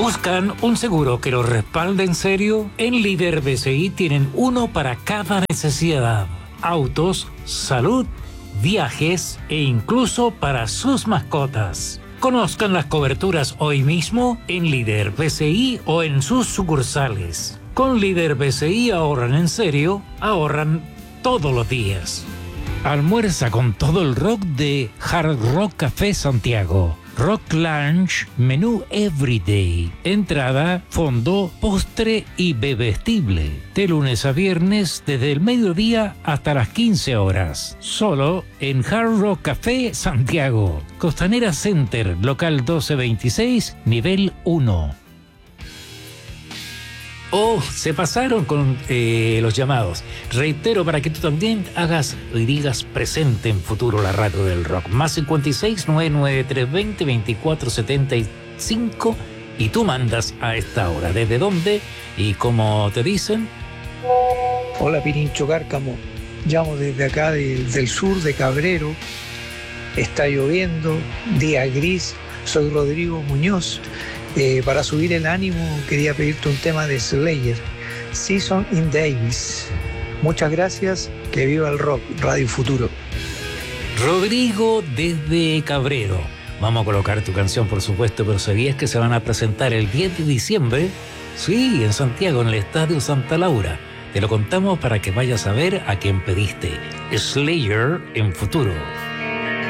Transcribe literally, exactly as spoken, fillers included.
¿Buscan un seguro que los respalde en serio? En Líder B C I tienen uno para cada necesidad. Autos, salud, viajes e incluso para sus mascotas. Conozcan las coberturas hoy mismo en Líder B C I o en sus sucursales. Con Líder B C I ahorran en serio, ahorran todos los días. Almuerza con todo el rock de Hard Rock Café Santiago. Rock Lunch, menú Everyday. Entrada, fondo, postre y bebestible. De lunes a viernes desde el mediodía hasta las quince horas. Solo en Hard Rock Café Santiago. Costanera Center, local doce veintiséis, nivel uno. Oh, se pasaron con eh, los llamados. Reitero para que tú también hagas y digas presente en futuro la radio del rock. Más cincuenta y seis, nueve nueve tres dos cero, veinticuatro setenta y cinco y tú mandas a esta hora. ¿Desde dónde y cómo te dicen? Hola Pirincho Cárcamo. Llamo desde acá de, del sur de Cabrero. Está lloviendo, día gris. Soy Rodrigo Muñoz. Eh, para subir el ánimo quería pedirte un tema de Slayer, Season in Davis. Muchas gracias, que viva el rock, Radio Futuro. Rodrigo desde Cabrero. Vamos a colocar tu canción, por supuesto, pero ¿sabías que se van a presentar el diez de diciembre? Sí, en Santiago, en el Estadio Santa Laura. Te lo contamos para que vayas a ver a quien pediste. Slayer en Futuro.